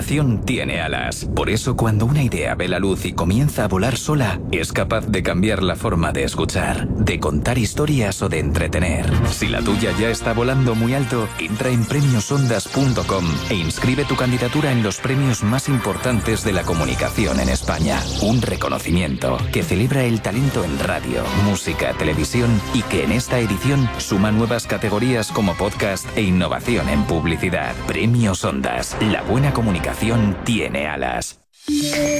comunicación tiene alas. Por eso, cuando una idea ve la luz y comienza a volar sola, es capaz de cambiar la forma de escuchar, de contar historias o de entretener. Si la tuya ya está volando muy alto, entra en premiosondas.com e inscribe tu candidatura en los premios más importantes de la comunicación en España. Un reconocimiento que celebra el talento en radio, música, televisión y que en esta edición suma nuevas categorías como podcast e innovación en publicidad. Premios Ondas. La buena comunicación tiene alas.